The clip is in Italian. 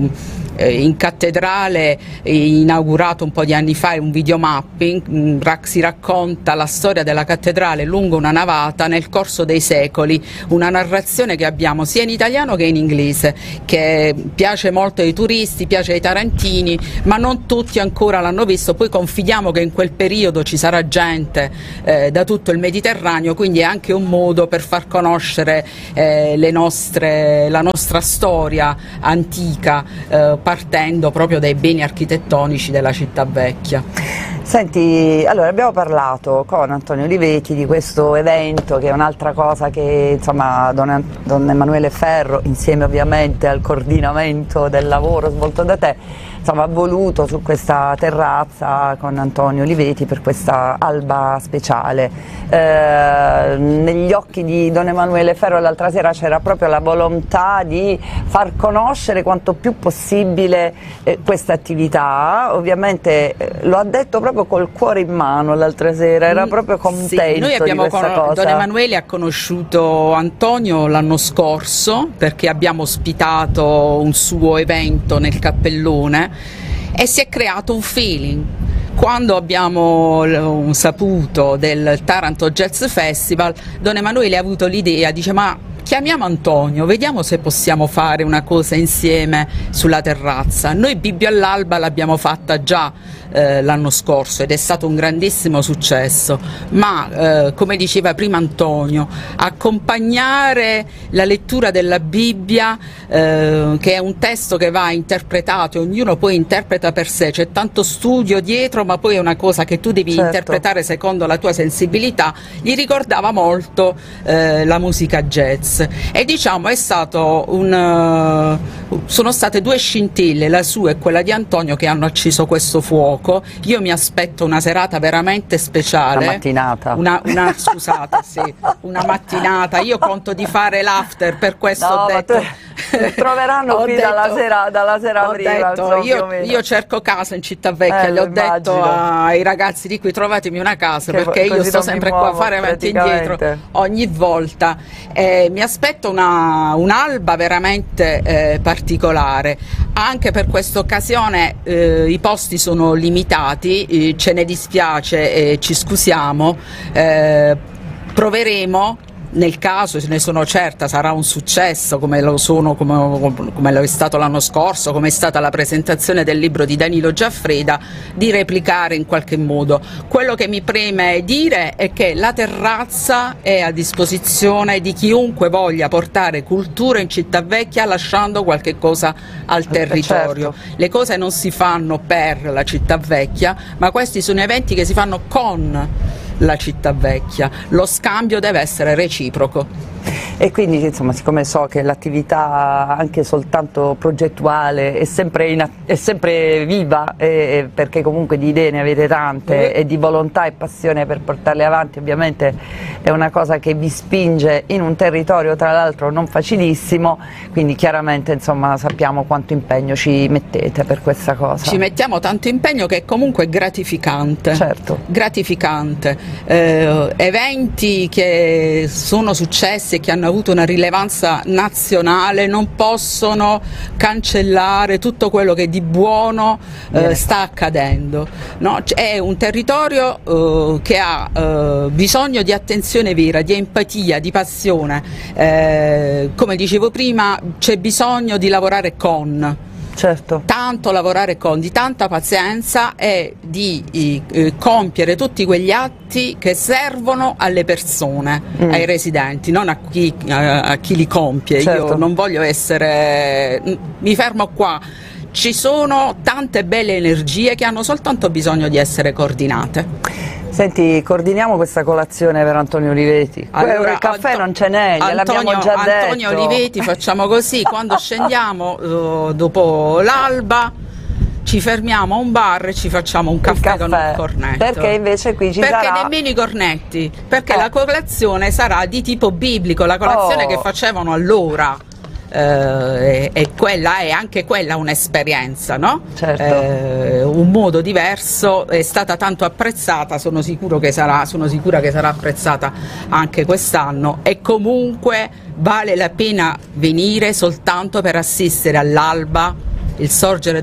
in cattedrale, inaugurato un po' di anni fa, un videomapping, si racconta la storia della cattedrale lungo una navata nel corso dei secoli, una narrazione che abbiamo sia in italiano che in inglese, che piace molto ai turisti, piace ai tarantini, ma non tutti ancora l'hanno visto. Poi confidiamo che in quel periodo ci sarà gente da tutto il Mediterraneo, quindi è anche un modo per far conoscere la nostra storia antica, partendo proprio dai beni architettonici della città vecchia. Senti, allora abbiamo parlato con Antonio Oliveti di questo evento, che è un'altra cosa che insomma Don Emanuele Ferro, insieme ovviamente al coordinamento del lavoro svolto da te, insomma ha voluto su questa terrazza con Antonio Oliveti per questa alba speciale. Negli occhi di Don Emanuele Ferro l'altra sera c'era proprio la volontà di far conoscere quanto più possibile questa attività. Ovviamente lo ha detto proprio col cuore in mano l'altra sera, era proprio contento. Sì, noi abbiamo di questa cosa. Don Emanuele ha conosciuto Antonio l'anno scorso perché abbiamo ospitato un suo evento nel Cappellone e si è creato un feeling. Quando abbiamo saputo del Taranto Jazz Festival, Don Emanuele ha avuto l'idea, dice: ma chiamiamo Antonio, vediamo se possiamo fare una cosa insieme sulla terrazza. Noi Bibbio all'alba l'abbiamo fatta già l'anno scorso ed è stato un grandissimo successo, ma come diceva prima Antonio, accompagnare la lettura della Bibbia, che è un testo che va interpretato e ognuno poi interpreta per sé, c'è tanto studio dietro, ma poi è una cosa che tu devi interpretare secondo la tua sensibilità. Gli ricordava molto la musica jazz e diciamo sono state due scintille, la sua e quella di Antonio, che hanno acceso questo fuoco. Io mi aspetto una serata veramente speciale, una mattinata, scusate, sì, una mattinata. Io conto di fare l'after, per questo ho detto. Troveranno qui dalla sera prima. Io cerco casa in Città Vecchia, gli ho detto ai ragazzi di qui: trovatemi una casa, perché io sto sempre qua a fare avanti e indietro ogni volta. Mi aspetto un'alba veramente particolare. Anche per questa occasione i posti sono limitati, ce ne dispiace e ci scusiamo. Proveremo. Nel caso, ne sono certa, sarà un successo come lo è stato l'anno scorso, come è stata la presentazione del libro di Danilo Giaffreda, di replicare in qualche modo. Quello che mi preme dire è che la terrazza è a disposizione di chiunque voglia portare cultura in Città Vecchia, lasciando qualche cosa al territorio. Certo. Le cose non si fanno per la Città Vecchia, ma questi sono eventi che si fanno con la Città Vecchia. Lo scambio deve essere reciproco. E quindi insomma, siccome so che l'attività anche soltanto progettuale è sempre viva, perché comunque di idee ne avete tante e di volontà e passione per portarle avanti, ovviamente è una cosa che vi spinge in un territorio tra l'altro non facilissimo, quindi chiaramente insomma sappiamo quanto impegno ci mettete per questa cosa. Ci mettiamo tanto impegno che è comunque gratificante. Certo. Gratificante. Eventi che sono successi e che hanno avuto una rilevanza nazionale non possono cancellare tutto quello che di buono sta accadendo, no? È un territorio che ha bisogno di attenzione vera, di empatia, di passione. Come dicevo prima, c'è bisogno di lavorare con. Certo. Tanto lavorare con, di tanta pazienza e di compiere tutti quegli atti che servono alle persone, ai residenti, non a chi li compie. Certo. Io non voglio essere, mi fermo qua. Ci sono tante belle energie che hanno soltanto bisogno di essere coordinate. Senti, coordiniamo questa colazione per Antonio Oliveti. Allora, il caffè non ce n'è, gliel'abbiamo già detto. Antonio Oliveti, facciamo così: quando scendiamo dopo l'alba ci fermiamo a un bar e ci facciamo un caffè con un cornetto. Perché invece qui ci sarà... Perché nemmeno i cornetti, perché la colazione sarà di tipo biblico, la colazione che facevano allora. E quella è anche quella un'esperienza, no? Certo. Un modo diverso, è stata tanto apprezzata, sono sicura che sarà apprezzata anche quest'anno, e comunque vale la pena venire soltanto per assistere all'alba il sorgere